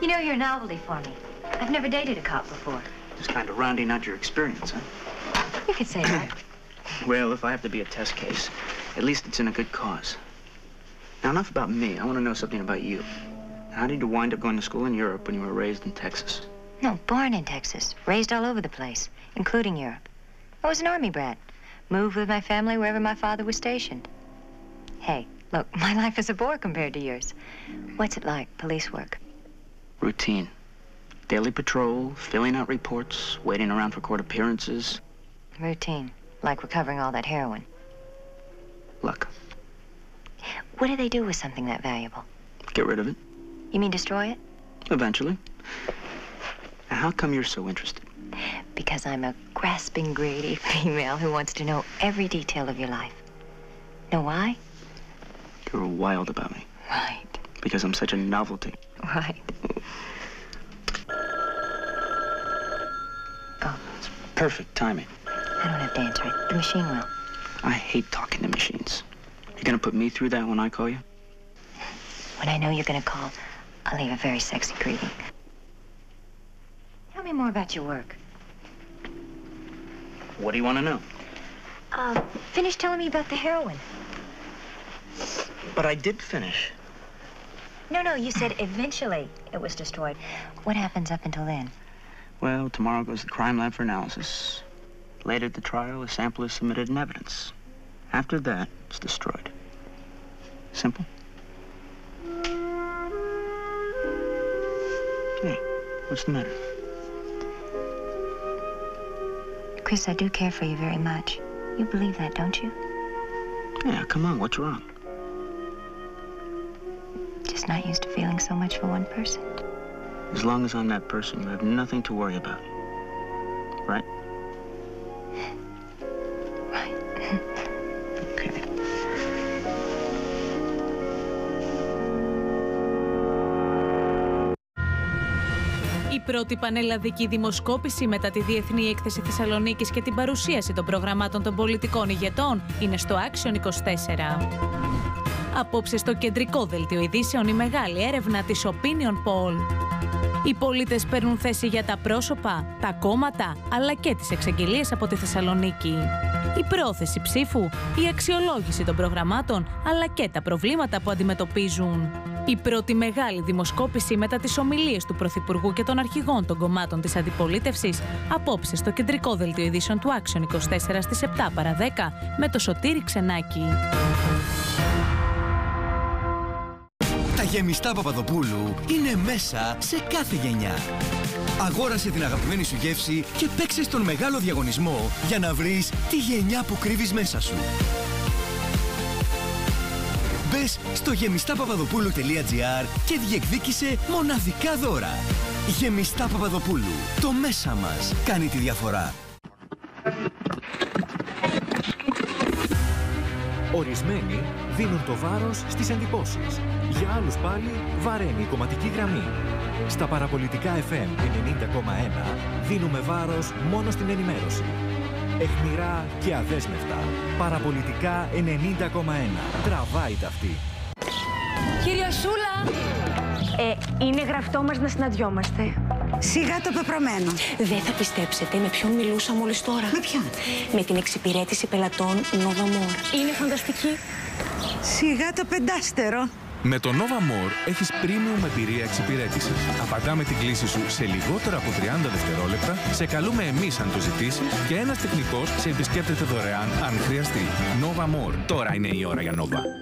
You know, you're a novelty for me. I've never dated a cop before. Just kind of rounding out your experience, huh? You could say that. Well, if I have to be a test case, at least it's in a good cause. Now, enough about me. I want to know something about you. How did you wind up going to school in Europe when you were raised in Texas? No, born in Texas. Raised all over the place, including Europe. I was an army brat. Moved with my family wherever my father was stationed. Hey, look, my life is a bore compared to yours. What's it like, police work? Routine. Daily patrol, filling out reports, waiting around for court appearances. Routine. Like recovering all that heroin. Luck. What do they do with something that valuable? Get rid of it. You mean destroy it? Eventually. Now, how come you're so interested? Because I'm a grasping, greedy female who wants to know every detail of your life. Know why? You're wild about me. Right. Because I'm such a novelty. Right. Oh. It's perfect timing. I don't have to answer it. The machine will. I hate talking to machines. You're gonna put me through that when I call you? When I know you're gonna call, I'll leave a very sexy greeting. Tell me more about your work. What do you want to know? Finish telling me about the heroin. But I did finish. No, you said eventually it was destroyed. What happens up until then? Well, tomorrow goes to the crime lab for analysis. Later at the trial, a sample is submitted in evidence. After that, it's destroyed. Simple? Hey, what's the matter? Chris, I do care for you very much. You believe that, don't you? Yeah, come on, what's wrong? Just not used to feeling so much for one person. As long as I'm that person, you have nothing to worry about. Right? Right. Okay. Η πρώτη πανελλαδική δημοσκόπηση μετά τη Διεθνή Έκθεση Θεσσαλονίκης και την παρουσίαση των προγραμμάτων των πολιτικών ηγετών είναι στο Action 24. Απόψε στο κεντρικό δελτίο ειδήσεων η μεγάλη έρευνα της Opinion Poll. Οι πολίτες παίρνουν θέση για τα πρόσωπα, τα κόμματα, αλλά και τις εξαγγελίες από τη Θεσσαλονίκη. Η πρόθεση ψήφου, η αξιολόγηση των προγραμμάτων, αλλά και τα προβλήματα που αντιμετωπίζουν. Η πρώτη μεγάλη δημοσκόπηση μετά τις ομιλίες του Πρωθυπουργού και των αρχηγών των κομμάτων της αντιπολίτευσης, απόψε στο κεντρικό δελτίο ειδήσεων του Action 24 στις 7 παρά 10 με το Σωτήρη Ξενάκη. Τα γεμιστά Παπαδοπούλου είναι μέσα σε κάθε γενιά. Αγόρασε την αγαπημένη σου γεύση και παίξε στον μεγάλο διαγωνισμό για να βρεις τη γενιά που κρύβεις μέσα σου. Μπες στο γεμιστάπαπαδοπούλου.gr και διεκδίκησε μοναδικά δώρα. Γεμιστά Παπαδοπούλου. Το μέσα μας κάνει τη διαφορά. Ορισμένοι δίνουν το βάρος στις εντυπώσεις. Για άλλους πάλι βαραίνει η κομματική γραμμή. Στα παραπολιτικά FM 90,1 δίνουμε βάρος μόνο στην ενημέρωση. Αιχμηρά και αδέσμευτα. Παραπολιτικά 90,1. Τραβάει ταυτή. Κυρία Σούλα! Είναι γραφτό μας να συναντιόμαστε. Σιγά το πεπρωμένο. Δεν θα πιστέψετε με ποιον μιλούσα μόλις τώρα. Με ποιον? Με την εξυπηρέτηση πελατών Nova More. Είναι φανταστική. Σιγά το πεντάστερο. Με το Nova More έχεις premium εμπειρία εξυπηρέτησης. Απαντάμε την κλήση σου σε λιγότερα από 30 δευτερόλεπτα, σε καλούμε εμείς αν το ζητήσεις και ένας τεχνικός σε επισκέπτεται δωρεάν αν χρειαστεί. Nova More. Τώρα είναι η ώρα για Nova.